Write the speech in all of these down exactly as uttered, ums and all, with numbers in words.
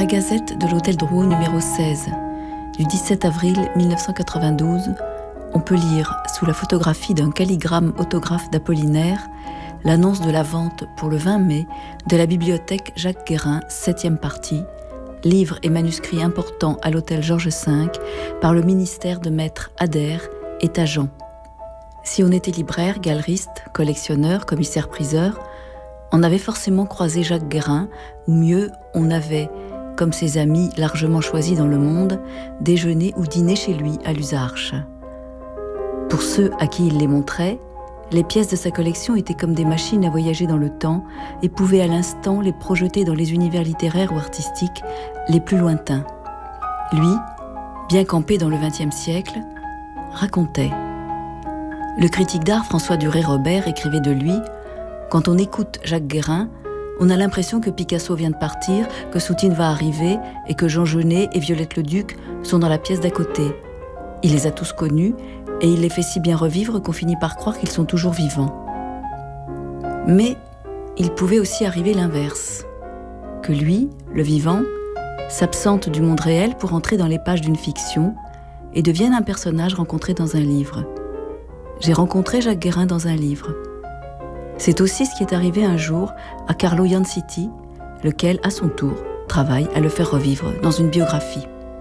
Gazette de l'Hôtel Drouot numéro seize, du dix-sept avril mille neuf cent quatre-vingt-douze, on peut lire, sous la photographie d'un calligramme autographe d'Apollinaire, l'annonce de la vente pour le vingt mai de la bibliothèque Jacques Guérin, septième partie, livres et manuscrits importants à l'hôtel Georges cinq par le ministère de Maître Adair et Tajan. Si on était libraire, galeriste, collectionneur, commissaire-priseur, on avait forcément croisé Jacques Guérin, ou mieux, on avait, comme ses amis largement choisis dans le monde, déjeuné ou dîné chez lui à l'Usarche. Pour ceux à qui il les montrait, les pièces de sa collection étaient comme des machines à voyager dans le temps et pouvaient à l'instant les projeter dans les univers littéraires ou artistiques les plus lointains. Lui, bien campé dans le vingtième siècle, racontait. Le critique d'art François Duret-Robert écrivait de lui « Quand on écoute Jacques Guérin, on a l'impression que Picasso vient de partir, que Soutine va arriver et que Jean Genet et Violette Leduc sont dans la pièce d'à côté. Il les a tous connus et il les fait si bien revivre qu'on finit par croire qu'ils sont toujours vivants. » Mais il pouvait aussi arriver l'inverse, que lui, le vivant, s'absente du monde réel pour entrer dans les pages d'une fiction et devienne un personnage rencontré dans un livre. J'ai rencontré Jacques Guérin dans un livre. C'est aussi ce qui est arrivé un jour à Carlo Ianciti, lequel, à son tour, travaille à le faire revivre dans une biographie.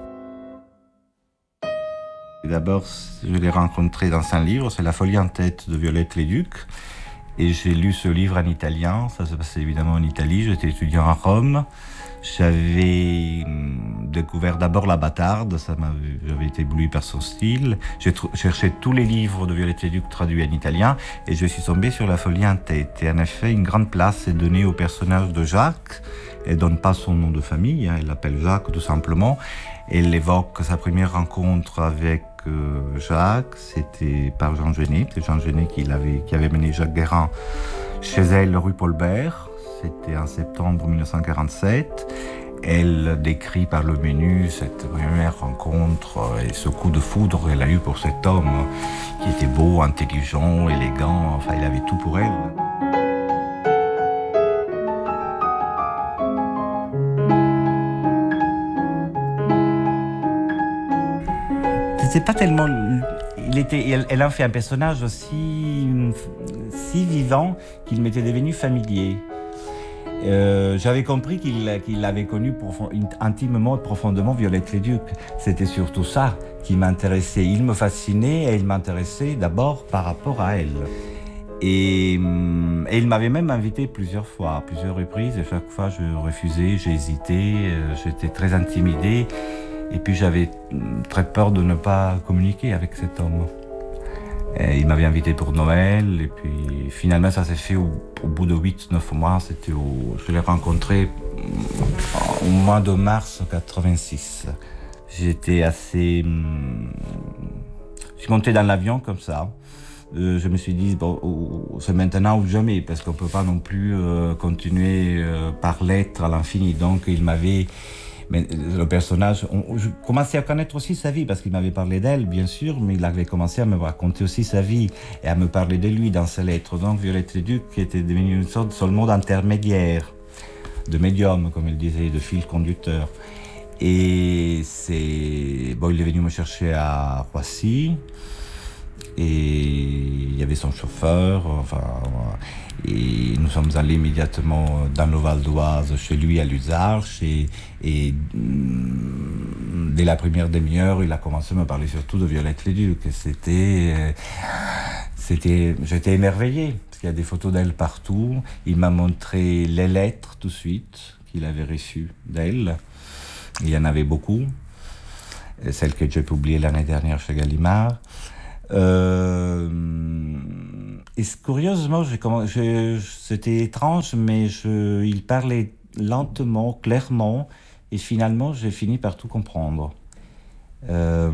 D'abord, je l'ai rencontré dans un livre, c'est La folie en tête de Violette Leduc. Et j'ai lu ce livre en italien, ça se passait évidemment en Italie, j'étais étudiant à Rome. J'avais découvert d'abord La Bâtarde, ça m'avait, j'avais été ébloui par son style. J'ai tr- cherché tous les livres de Violette Leduc traduits en italien et je suis tombé sur La folie en tête. Et en effet, une grande place est donnée au personnage de Jacques. Elle ne donne pas son nom de famille, hein, elle l'appelle Jacques tout simplement. Elle évoque sa première rencontre avec euh, Jacques, c'était par Jean Genet. C'est Jean Genet qui, l'avait, qui avait mené Jacques Guérin chez elle, rue Paul-Bert. C'était en septembre dix-neuf cent quarante-sept. Elle décrit par le menu cette première rencontre et ce coup de foudre qu'elle a eu pour cet homme qui était beau, intelligent, élégant, enfin il avait tout pour elle. C'était pas tellement... Il était, elle, elle en fait un personnage aussi si vivant qu'il m'était devenu familier. Euh, j'avais compris qu'il, qu'il avait connu profond, intimement et profondément Violette Leduc. C'était surtout ça qui m'intéressait. Il me fascinait et il m'intéressait d'abord par rapport à elle. Et, et il m'avait même invité plusieurs fois, à plusieurs reprises. Et chaque fois, je refusais, j'ai hésité, j'étais très intimidé. Et puis j'avais très peur de ne pas communiquer avec cet homme. Et il m'avait invité pour Noël, et puis finalement ça s'est fait au, au bout de huit neuf mois. C'était au, je l'ai rencontré au mois de mars quatre-vingt-six. J'étais assez... Je suis monté dans l'avion comme ça. Euh, je me suis dit, bon, c'est maintenant ou jamais, parce qu'on ne peut pas non plus euh, continuer euh, par lettres à l'infini. Donc il m'avait... Mais le personnage, on, je commençais à connaître aussi sa vie, parce qu'il m'avait parlé d'elle, bien sûr, mais il avait commencé à me raconter aussi sa vie et à me parler de lui dans ses lettres. Donc Violette Leduc était devenue une sorte seulement d'intermédiaire, de médium, comme il disait, de fil conducteur. Et c'est... Bon, il est venu me chercher à Roissy, et il y avait son chauffeur, enfin... Et nous sommes allés immédiatement dans le Val d'Oise, chez lui à l'Usarche, et, et dès la première demi-heure, il a commencé à me parler surtout de Violette Leduc. C'était, c'était, j'étais émerveillé, parce qu'il y a des photos d'elle partout. Il m'a montré les lettres tout de suite qu'il avait reçues d'elle. Il y en avait beaucoup, celles que j'ai publiées l'année dernière chez Gallimard. Euh, et curieusement, j'ai, j'ai, c'était étrange, mais je, il parlait lentement, clairement, et finalement, j'ai fini par tout comprendre. Euh,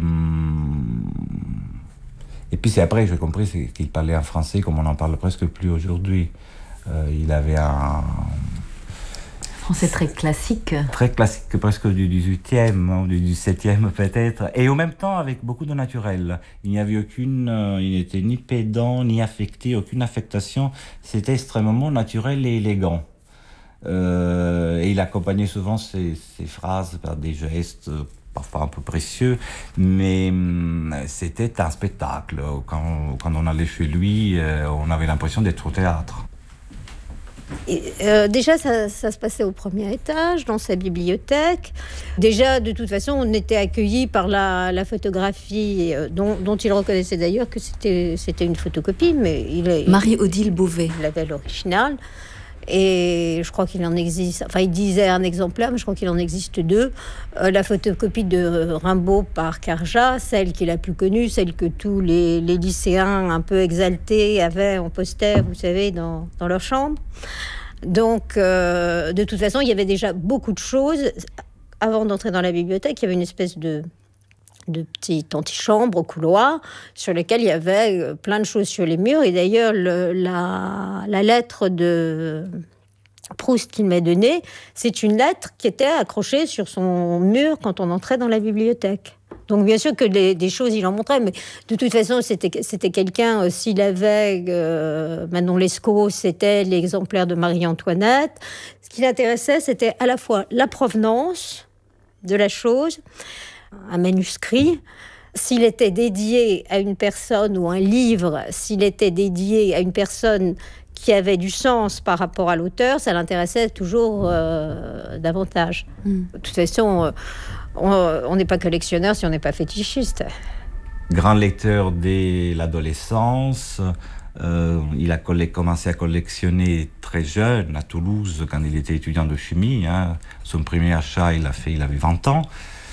et puis c'est après que j'ai compris c'est, qu'il parlait en français comme on n'en parle presque plus aujourd'hui. Euh, il avait un... Français très classique. Très classique, presque du dix-huitième, du dix-septième peut-être. Et en même temps, avec beaucoup de naturel. Il n'y avait aucune... Euh, il n'était ni pédant, ni affecté, aucune affectation. C'était extrêmement naturel et élégant. Euh, et il accompagnait souvent ses, ses phrases par des gestes parfois un peu précieux, mais hum, c'était un spectacle. Quand, quand on allait chez lui, euh, on avait l'impression d'être au théâtre. Et, euh, déjà, ça, ça se passait au premier étage, dans sa bibliothèque. Déjà, de toute façon, on était accueillis par la, la photographie, euh, dont, dont il reconnaissait d'ailleurs que c'était, c'était une photocopie, mais il est, Marie-Odile Beauvais. Il avait l'original. Et je crois qu'il en existe, enfin il disait un exemplaire, mais je crois qu'il en existe deux. Euh, la photocopie de Rimbaud par Carja, celle qui est la plus connue, celle que tous les, les lycéens un peu exaltés avaient en poster, vous savez, dans, dans leur chambre. Donc, euh, de toute façon, il y avait déjà beaucoup de choses. Avant d'entrer dans la bibliothèque, il y avait une espèce de... de petites antichambres au couloir sur lesquelles il y avait plein de choses sur les murs. Et d'ailleurs, le, la, la lettre de Proust qu'il m'a donnée, c'est une lettre qui était accrochée sur son mur quand on entrait dans la bibliothèque. Donc bien sûr que des, des choses, il en montrait, mais de toute façon, c'était, c'était quelqu'un, euh, s'il avait euh, Manon Lescaut, c'était l'exemplaire de Marie-Antoinette. Ce qui l'intéressait, c'était à la fois la provenance de la chose, un manuscrit, s'il était dédié à une personne ou un livre, s'il était dédié à une personne qui avait du sens par rapport à l'auteur, ça l'intéressait toujours euh, davantage. Mm. De toute façon, on n'est pas collectionneur si on n'est pas fétichiste. Grand lecteur dès l'adolescence, euh, il a coll- commencé à collectionner très jeune, à Toulouse, quand il était étudiant de chimie. Hein. Son premier achat, il l'a fait, il avait vingt ans.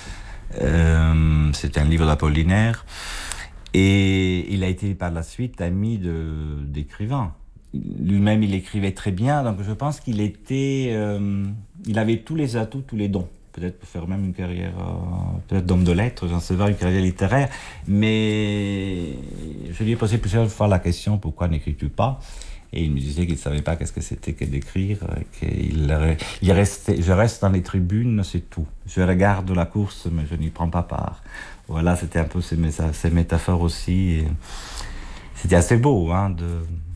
Euh, c'était un livre d'Apollinaire et il a été par la suite ami de, d'écrivains. Lui-même, il écrivait très bien, donc je pense qu'il était, euh, il avait tous les atouts, tous les dons. Peut-être pour faire même une carrière, euh, peut-être d'homme de lettres, j'en sais pas, une carrière littéraire. Mais je lui ai posé plusieurs fois la question, pourquoi n'écris-tu pas ? Et il me disait qu'il ne savait pas qu'est-ce que c'était que d'écrire, qu'il il restait, je reste dans les tribunes, c'est tout. Je regarde la course, mais je n'y prends pas part. Voilà, c'était un peu ces, ces métaphores aussi. Et c'était assez beau, hein, de...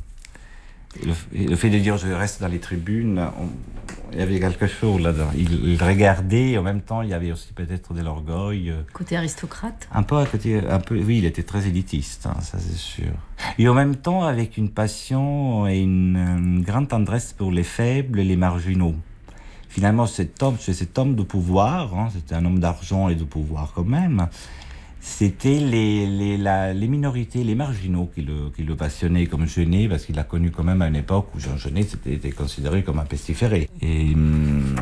Le, le fait de dire je reste dans les tribunes, on, il y avait quelque chose là-dedans. Il, il regardait, et en même temps, il y avait aussi peut-être de l'orgueil. Côté aristocrate. Un peu à côté, un peu, oui, il était très élitiste, hein, ça c'est sûr. Et en même temps, avec une passion et une, une grande tendresse pour les faibles et les marginaux. Finalement, cet homme, c'est cet homme de pouvoir, hein, c'était un homme d'argent et de pouvoir quand même. C'était les, les, la, les minorités, les marginaux qui le, qui le passionnaient comme Genet, parce qu'il a connu quand même à une époque où Jean Genet était, était considéré comme un pestiféré. Et hum,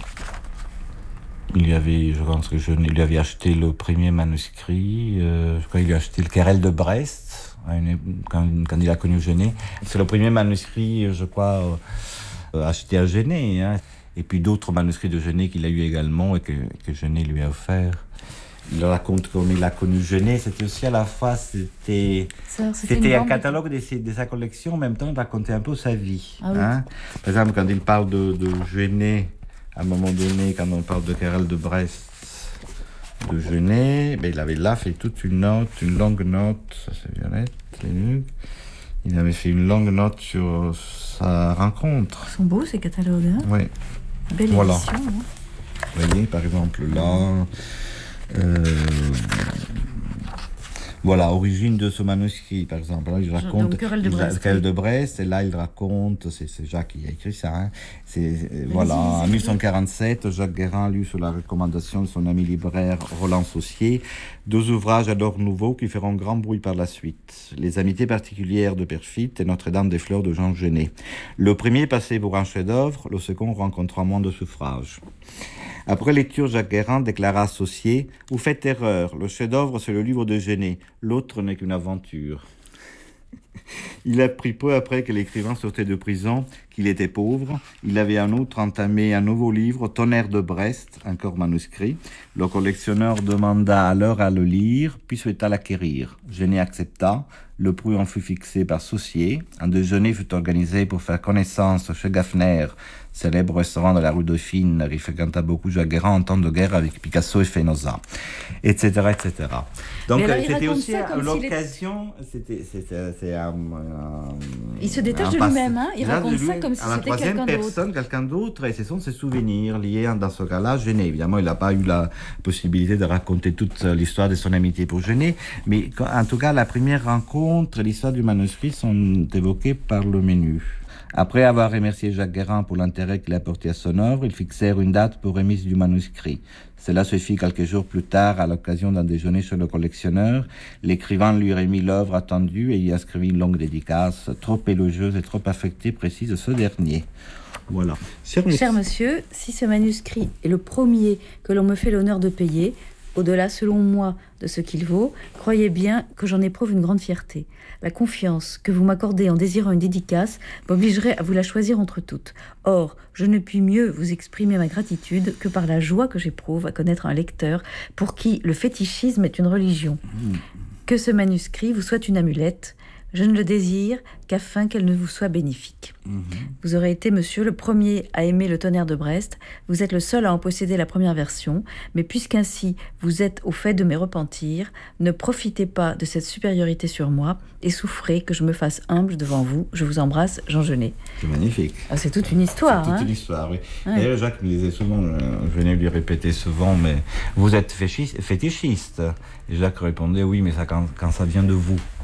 il lui avait, je pense que Genet lui avait acheté le premier manuscrit, euh, je crois qu'il lui a acheté le Querelle de Brest, à une, quand, quand il a connu Genet. C'est le premier manuscrit, je crois, euh, acheté à Genet, hein. Et puis d'autres manuscrits de Genet qu'il a eu également et que, que Genet lui a offert. Il raconte comme il a connu Genet, c'était aussi à la fois, c'était, Ça, c'était, c'était un catalogue de, de sa collection, en même temps il racontait un peu sa vie. Ah oui. Hein. Par exemple, quand il parle de, de Genet, à un moment donné, quand on parle de Querelle de Brest, de Genet, ben, il avait là fait toute une note, une longue note, ça c'est Violette, Lénugue. Il avait fait une longue note sur sa rencontre. Ils sont beaux ces catalogues, hein. Oui. Belle voilà. édition. Hein. Vous voyez, par exemple, là... Euh, voilà, origine de ce manuscrit, par exemple. Là, il raconte Donc, Querelle de Brest, Querelle de Brest, et là, il raconte, c'est, c'est Jacques qui a écrit ça, hein, c'est, voilà, en dix-huit cent quarante-sept, Jacques Guérin lut sur la recommandation de son ami libraire Roland Saussier, deux ouvrages à l'heure nouveau qui feront grand bruit par la suite. Les amitiés particulières de Perfit et Notre-Dame des Fleurs de Jean Genet. Le premier passait pour un chef-d'œuvre, le second rencontra moins de suffrages. Après lecture, Jacques Guérin déclara associé « Vous faites erreur, le chef-d'œuvre c'est le livre de Genet, l'autre n'est qu'une aventure. » Il apprit peu après que l'écrivain sortait de prison qu'il était pauvre. Il avait en outre entamé un nouveau livre, Tonnerre de Brest, encore manuscrit. Le collectionneur demanda alors à le lire, puis souhaita l'acquérir. Genet accepta. Le prix en fut fixé par Saussier. Un déjeuner fut organisé pour faire connaissance chez Gaffner, célèbre restaurant de la rue Dauphine, qui fréquenta beaucoup Jacques Guérin en temps de guerre avec Picasso et Fenosa, et cetera, et cetera. Donc alors, c'était aussi l'occasion, c'était, c'était, c'est un, un, il se détache de lui-même, hein, il raconte ça comme si c'était quelqu'un d'autre. Personne, quelqu'un d'autre, et ce sont ses souvenirs liés, dans ce cas-là, Genet. Évidemment, il n'a pas eu la possibilité de raconter toute l'histoire de son amitié pour Genet, mais en tout cas, la première rencontre et l'histoire du manuscrit sont évoquées par le menu. Après avoir remercié Jacques Guérin pour l'intérêt qu'il a porté à son œuvre, ils fixèrent une date pour remise du manuscrit. Cela se fit quelques jours plus tard à l'occasion d'un déjeuner chez le collectionneur. L'écrivain lui remit l'œuvre attendue et y inscrivit une longue dédicace, trop élogieuse et trop affectée, précise ce dernier. Voilà. Cher, Cher monsieur, si ce manuscrit est le premier que l'on me fait l'honneur de payer, au-delà, selon moi, de ce qu'il vaut, croyez bien que j'en éprouve une grande fierté. La confiance que vous m'accordez en désirant une dédicace m'obligerait à vous la choisir entre toutes. Or, je ne puis mieux vous exprimer ma gratitude que par la joie que j'éprouve à connaître un lecteur pour qui le fétichisme est une religion. Mmh. Que ce manuscrit vous soit une amulette. Je ne le désire qu'afin qu'elle ne vous soit bénéfique. Mmh. Vous aurez été, monsieur, le premier à aimer le Tonnerre de Brest. Vous êtes le seul à en posséder la première version. Mais puisqu'ainsi vous êtes au fait de mes repentirs, ne profitez pas de cette supériorité sur moi et souffrez que je me fasse humble devant vous. Je vous embrasse, Jean Genet. C'est magnifique. Ah, c'est toute une histoire. C'est toute hein. une histoire, oui. Ouais. D'ailleurs, Jacques me disait souvent, euh, je venais lui répéter souvent, mais vous êtes fétichiste. Et Jacques répondait, oui, mais ça, quand, quand ça vient de vous.